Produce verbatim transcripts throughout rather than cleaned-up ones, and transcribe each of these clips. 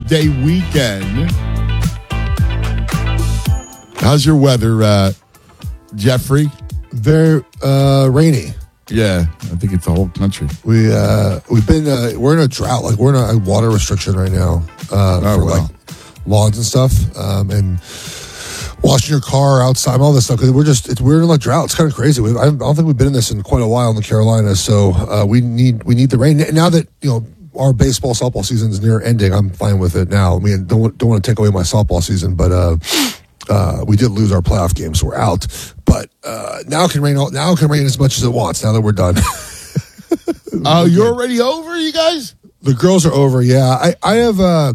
Day weekend. How's your weather, uh, Jeffrey? Very uh, rainy. Yeah, I think it's the whole country. We uh, we've been uh, we're in a drought. Like we're in a water restriction right now uh, oh, for wow. like lawns and stuff, um, and washing your car outside, all this stuff. Because we're just it's we're in a drought. It's kind of crazy. We, I don't think we've been in this in quite a while in the Carolinas. So uh, we need we need the rain now that you know our baseball softball season is near ending. I'm fine with it now. I mean, don't don't want to take away my softball season, but. Uh, Uh, we did lose our playoff game, so we're out. But uh, now it can rain. All, now it can rain as much as it wants. Now that we're done. Oh, you're already over, you guys? The girls are over. Yeah, I, I have. Uh,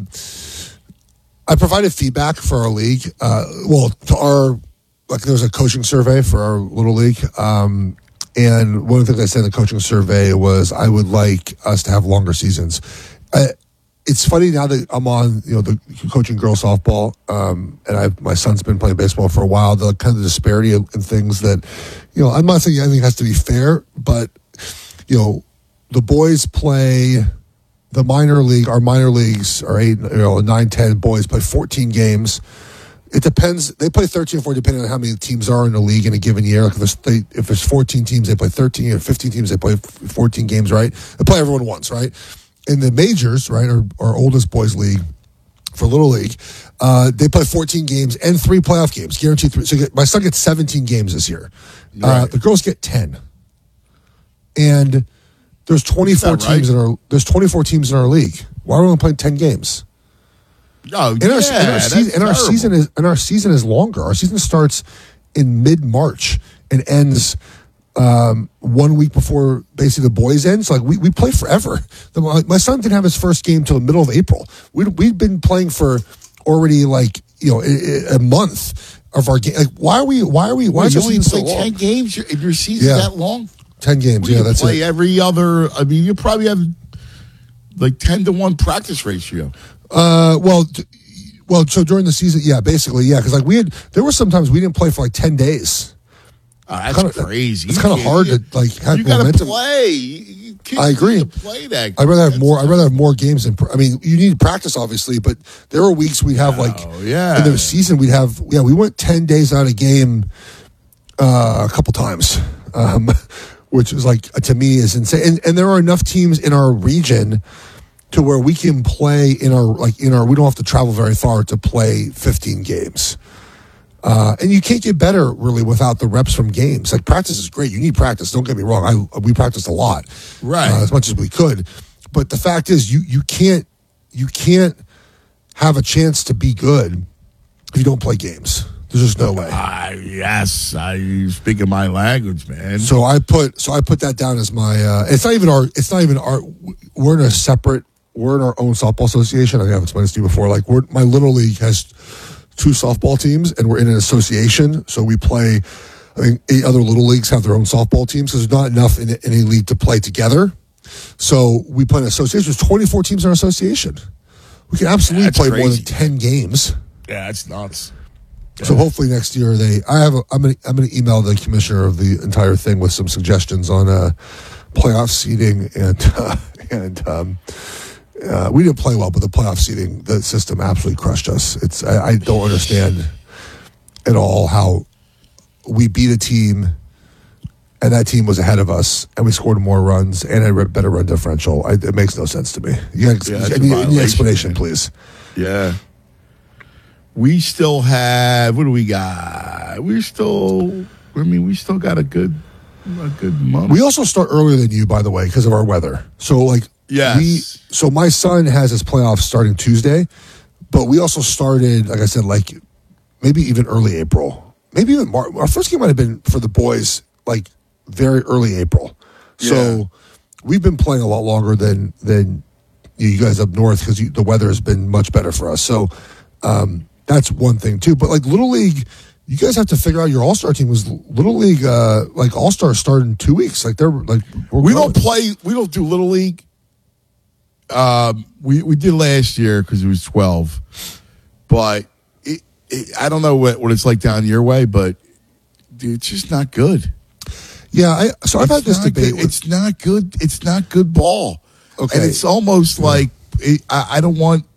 I provided feedback for our league. Uh, well, to our like there was a coaching survey for our little league, um, and one of the things I said in the coaching survey was I would like us to have longer seasons. I, It's funny now that I'm on, you know, the coaching girls softball, um, and I my son's been playing baseball for a while. The kind of disparity in things that, you know, I'm not saying anything has to be fair, but you know, the boys play the minor league. Our minor leagues are eight, you know, nine, ten boys play fourteen games. It depends. They play thirteen or fourteen depending on how many teams are in the league in a given year. Like if there's, they, if there's fourteen teams, they play thirteen, or fifteen teams, they play fourteen games, right? They play everyone once, right? In the majors, right, our, our oldest boys league for Little League, uh, they play fourteen games and three playoff games, guaranteed three. So get, my son gets seventeen games this year. Right. Uh, the girls get ten. And there's twenty-four teams right? in our there's twenty-four teams in our league. Why are we only playing ten games? Oh, and yeah, our, and our, season, and our season is and our season is longer. Our season starts in mid-March and ends Um, one week before basically the boys end. So like we, we play forever. The, my son didn't have his first game till the middle of April. We we've been playing for already like you know a, a month of our game. Like why are we why are we why Wait, is you only so play long? ten games if your season's Yeah. that long? Ten games, well, yeah, that's play it. Every other. I mean, you probably have like ten to one practice ratio. Uh, well. T- well, so during the season, yeah, basically, yeah, because like we had, there were sometimes we didn't play for like ten days. Oh, that's kinda, crazy. It's kind of hard to like have you gotta momentum. play. You I agree. To play that. I'd rather have more. I'd rather have more games than. I mean, you need practice, obviously, but there were weeks we'd have like. Oh yeah. In the season, we'd have. Yeah, we went ten days out of game, uh, a couple times, um, which is like to me is insane. And, and there are enough teams in our region to where we can play in our like in our. We don't have to travel very far to play fifteen games. Uh, and you can't get better really without the reps from games. Like practice is great. You need practice. Don't get me wrong. I we practiced a lot, right? Uh, as much as we could. But the fact is, you you can't you can't have a chance to be good if you don't play games. There's just no way. Uh, yes, I speaking my language, man. So I put so I put that down as my. Uh, it's not even our. It's not even our. We're in a separate. We're in our own softball association. I think I've explained this to you before. Like we're my little league has two softball teams, and we're in an association. So we play, I think eight other little leagues have their own softball teams because there's not enough in any league to play together. So we play an association. There's twenty-four teams in our association. We can absolutely That's play crazy. more than ten games. Yeah, that's nuts. Yeah. So hopefully next year they, I have, a, I'm going to, I'm going to email the commissioner of the entire thing with some suggestions on uh, playoff seating and, uh, and, um, Uh, we didn't play well, but the playoff seeding, the system absolutely crushed us. It's I, I don't understand at all how we beat a team and that team was ahead of us and we scored more runs and a better run differential. I, it makes no sense to me. You got, Yeah, I need, I need an explanation, man. Please. Yeah. We still have, what do we got? We still, I mean, we still got a good, a good month. We also start earlier than you, by the way, because of our weather. So, like, Yes. We, so my son has his playoffs starting Tuesday, but we also started, like I said, like maybe even early April, maybe even March. Our first game might have been for the boys, like very early April. So Yeah. we've been playing a lot longer than than you guys up north because the weather has been much better for us. So um, that's one thing too. But like Little League, you guys have to figure out your All Star team was Little League. Uh, like All Stars started in two weeks. Like they're like we're we growing. don't play, we don't do Little League. Um, we, we did last year because it was twelve, but it, it, I don't know what, what it's like down your way, but dude, it's just not good. Yeah, I, so I've It's had this not debate. good. With, It's not good. It's not good ball. Okay. And it's almost Yeah. like it, I, I don't want